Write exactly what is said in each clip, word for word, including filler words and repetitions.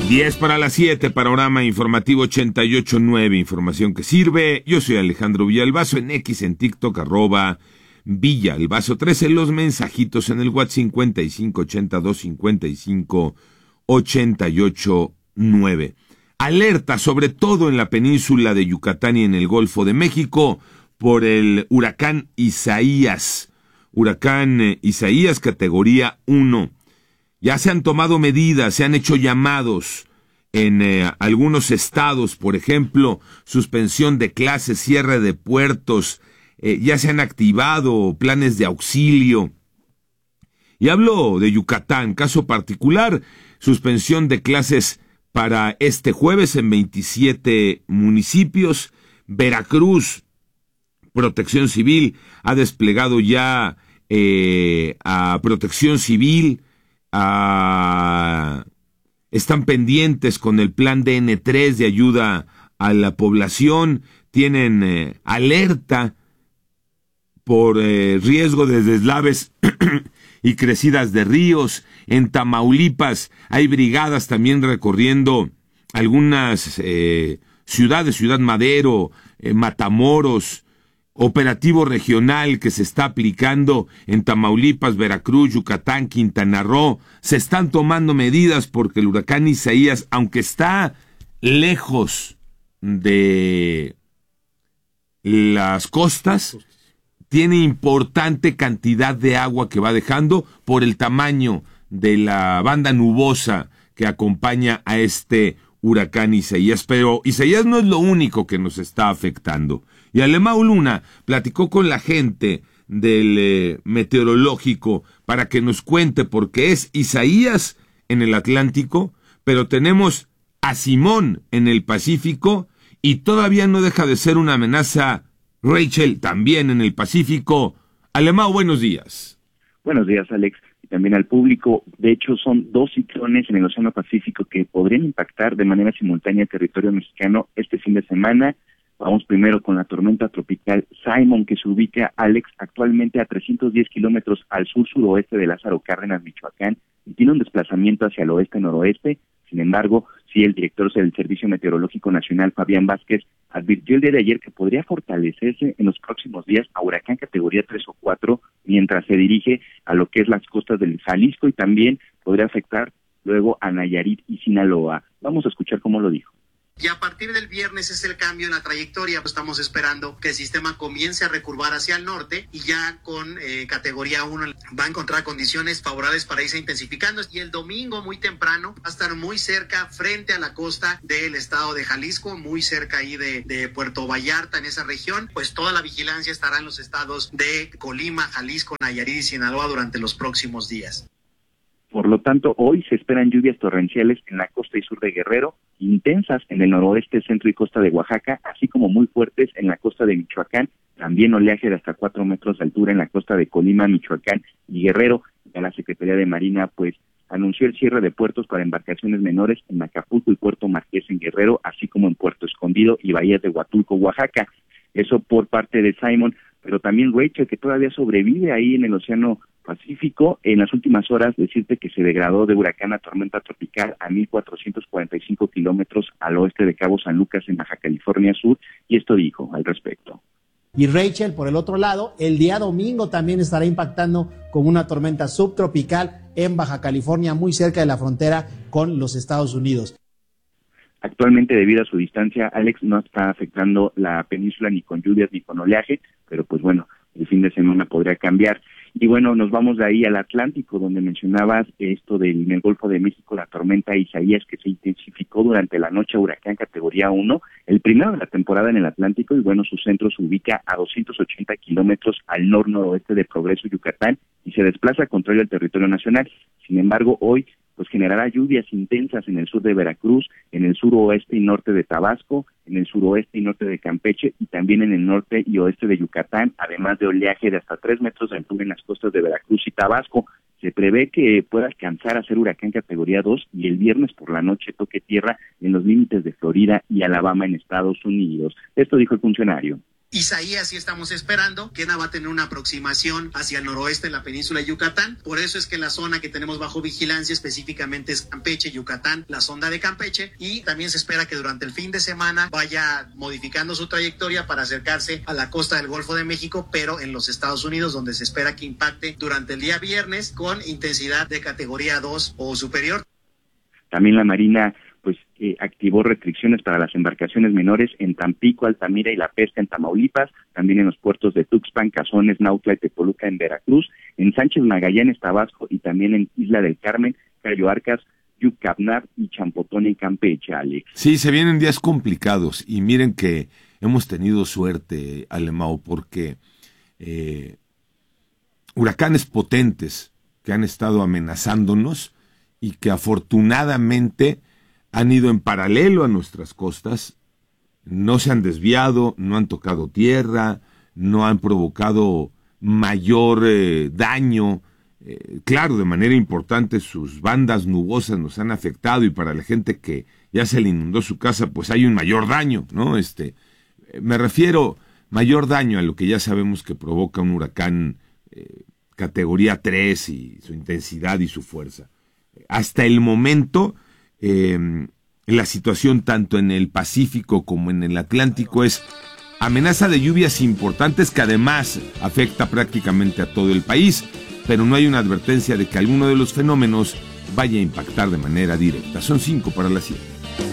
diez para las siete, panorama informativo ochenta y ocho punto nueve, información que sirve. Yo soy Alejandro Villalbazo, en X, en TikTok, arroba Villalbazo trece, los mensajitos en el WhatsApp cincuenta y cinco ochenta y dos cincuenta y cinco ochenta y ocho nueve. Alerta, sobre todo en la península de Yucatán y en el Golfo de México, por el huracán Isaías. Huracán eh, Isaías, categoría uno. Ya se han tomado medidas, se han hecho llamados en eh, algunos estados, por ejemplo, suspensión de clases, cierre de puertos, eh, ya se han activado planes de auxilio. Y hablo de Yucatán, caso particular, suspensión de clases para este jueves en veintisiete municipios. Veracruz, Protección Civil, ha desplegado ya eh, a Protección Civil. Ah, están pendientes con el plan D N tres de ayuda a la población, tienen eh, alerta por eh, riesgo de deslaves y crecidas de ríos. En Tamaulipas hay brigadas también recorriendo algunas eh, ciudades, Ciudad Madero, eh, Matamoros, operativo regional que se está aplicando en Tamaulipas, Veracruz, Yucatán, Quintana Roo. Se están tomando medidas porque el huracán Isaías, aunque está lejos de las costas, tiene importante cantidad de agua que va dejando por el tamaño de la banda nubosa que acompaña a este huracán Isaías. Pero Isaías no es lo único que nos está afectando. Y Alemão Luna platicó con la gente del eh, meteorológico para que nos cuente, porque es Isaías en el Atlántico, pero tenemos a Simón en el Pacífico y todavía no deja de ser una amenaza Rachel también en el Pacífico. Alemão, buenos días. Buenos días, Alex, y también al público. De hecho, son dos ciclones en el Océano Pacífico que podrían impactar de manera simultánea el territorio mexicano este fin de semana. Vamos primero con la tormenta tropical Simon, que se ubica, Alex, actualmente a trescientos diez kilómetros al sur-suroeste de Lázaro Cárdenas, Michoacán, y tiene un desplazamiento hacia el oeste-noroeste. Sin embargo, sí, el director del Servicio Meteorológico Nacional, Fabián Vázquez, advirtió el día de ayer que podría fortalecerse en los próximos días a huracán categoría tres o cuatro, mientras se dirige a lo que es las costas del Jalisco, y también podría afectar luego a Nayarit y Sinaloa. Vamos a escuchar cómo lo dijo. Y a partir del viernes es el cambio en la trayectoria. Estamos esperando que el sistema comience a recurvar hacia el norte y ya con eh, categoría uno va a encontrar condiciones favorables para irse intensificando. Y el domingo muy temprano va a estar muy cerca, frente a la costa del estado de Jalisco, muy cerca ahí de, de Puerto Vallarta, en esa región. Pues toda la vigilancia estará en los estados de Colima, Jalisco, Nayarit y Sinaloa durante los próximos días. Por lo tanto, hoy se esperan lluvias torrenciales en la costa y sur de Guerrero, intensas en el noroeste, centro y costa de Oaxaca, así como muy fuertes en la costa de Michoacán, también oleaje de hasta cuatro metros de altura en la costa de Colima, Michoacán y Guerrero. Ya la Secretaría de Marina, pues, anunció el cierre de puertos para embarcaciones menores en Acapulco y Puerto Marqués en Guerrero, así como en Puerto Escondido y Bahías de Huatulco, Oaxaca. Eso por parte de Simon, pero también Rachel, que todavía sobrevive ahí en el Océano Pacífico. En las últimas horas, decirte que se degradó de huracán a tormenta tropical a mil cuatrocientos cuarenta y cinco kilómetros al oeste de Cabo San Lucas, en Baja California Sur, y esto dijo al respecto. Y Rachel, por el otro lado, el día domingo también estará impactando con una tormenta subtropical en Baja California, muy cerca de la frontera con los Estados Unidos. Actualmente, debido a su distancia, Alex, no está afectando la península ni con lluvias ni con oleaje, pero pues bueno, el fin de semana podría cambiar. Y bueno, nos vamos de ahí al Atlántico, donde mencionabas esto del en el Golfo de México, la tormenta Isaías, que se intensificó durante la noche, huracán categoría uno, el primero de la temporada en el Atlántico, y bueno, su centro se ubica a doscientos ochenta kilómetros al nor-noroeste de Progreso, Yucatán, y se desplaza contrario al territorio nacional. Sin embargo, hoy pues generará lluvias intensas en el sur de Veracruz, en el suroeste y norte de Tabasco, en el suroeste y norte de Campeche y también en el norte y oeste de Yucatán, además de oleaje de hasta tres metros de altura en las costas de Veracruz y Tabasco. Se prevé que pueda alcanzar a ser huracán categoría dos y el viernes por la noche toque tierra en los límites de Florida y Alabama en Estados Unidos. Esto dijo el funcionario. Isaías sí estamos esperando que va a tener una aproximación hacia el noroeste de la península de Yucatán. Por eso es que la zona que tenemos bajo vigilancia específicamente es Campeche, Yucatán, la sonda de Campeche, y también se espera que durante el fin de semana vaya modificando su trayectoria para acercarse a la costa del Golfo de México, pero en los Estados Unidos, donde se espera que impacte durante el día viernes con intensidad de categoría dos o superior. También la Marina pues eh, activó restricciones para las embarcaciones menores en Tampico, Altamira y La Pesca en Tamaulipas, también en los puertos de Tuxpan, Cazones, Nautla y Tepoluca en Veracruz, en Sánchez Magallanes, Tabasco y también en Isla del Carmen, Cayo Arcas, Yucatán y Champotón en Campeche, Alex. Sí, se vienen días complicados y miren que hemos tenido suerte, Alemão, porque eh, huracanes potentes que han estado amenazándonos y que afortunadamente han ido en paralelo a nuestras costas, no se han desviado, no han tocado tierra, no han provocado mayor eh, daño. Eh, claro, de manera importante sus bandas nubosas nos han afectado y para la gente que ya se le inundó su casa, pues hay un mayor daño, ¿no? Este, eh, me refiero mayor daño a lo que ya sabemos que provoca un huracán eh, categoría tres y su intensidad y su fuerza. Hasta el momento, eh, la situación tanto en el Pacífico como en el Atlántico es amenaza de lluvias importantes que además afecta prácticamente a todo el país, pero no hay una advertencia de que alguno de los fenómenos vaya a impactar de manera directa. Son cinco para las siete.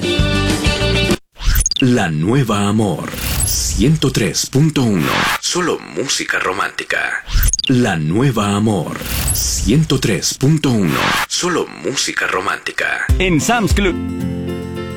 La Nueva Amor, ciento tres punto uno. Solo música romántica. La Nueva Amor, ciento tres punto uno. Solo música romántica. En Sam's Club